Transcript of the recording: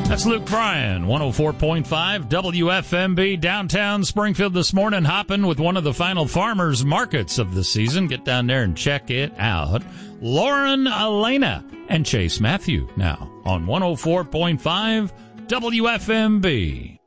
That's Luke Bryan, 104.5 WFMB, downtown Springfield this morning, hopping with one of the final farmers markets of the season. Get down there and check it out. Lauren Elena and Chase Matthew now on 104.5 WFMB.